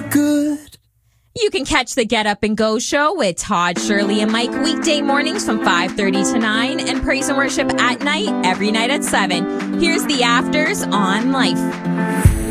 look good. You can catch the Get Up and Go show with Todd, Shirley, and Mike weekday mornings from 5:30 to 9 and praise and worship at night every night at 7. Here's the Afters on Life.